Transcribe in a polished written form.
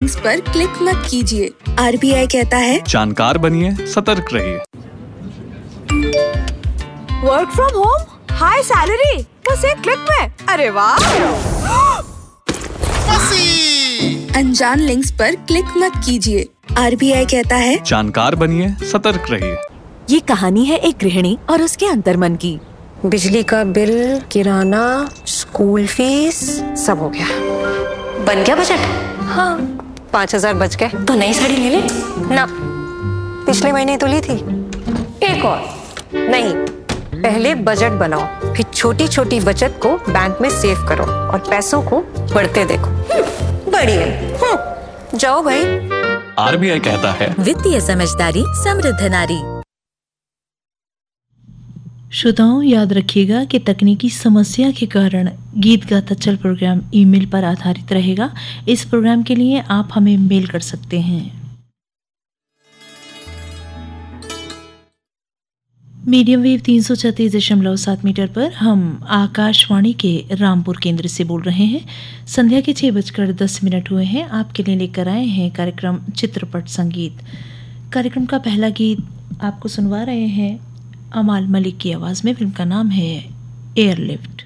पर क्लिक मत कीजिए। RBI कहता है जानकार बनिए, सतर्क रहिए। Work from home, high salary, बस एक क्लिक में। अरे वाह! अनजान लिंक्स पर क्लिक मत कीजिए। RBI कहता है जानकार बनिए, सतर्क रहिए। ये कहानी है एक गृहिणी और उसके अंतर्मन की। बिजली का बिल, किराना, स्कूल फीस, सब हो गया। बन गया बजट? हाँ, 5,000 बच गए। तो नई साड़ी ले ले ना, पिछले महीने तो ली थी। एक और? नहीं, पहले बजट बनाओ, फिर छोटी छोटी बचत को बैंक में सेव करो और पैसों को बढ़ते देखो। बढ़िया। जाओ भाई। RBI कहता है वित्तीय समझदारी समृद्ध नारी। श्रोताओं, याद रखिएगा कि तकनीकी समस्या के कारण गीत गाता चल प्रोग्राम ईमेल पर आधारित रहेगा। इस प्रोग्राम के लिए आप हमें मेल कर सकते हैं। मीडियम वेव 336.7 मीटर पर हम आकाशवाणी के रामपुर केंद्र से बोल रहे हैं। संध्या के 6:10 हुए हैं। आपके लिए लेकर आए हैं कार्यक्रम चित्रपट संगीत। कार्यक्रम का पहला गीत आपको सुनवा रहे हैं अमाल मलिक की आवाज़ में। फिल्म का नाम है एयरलिफ्ट।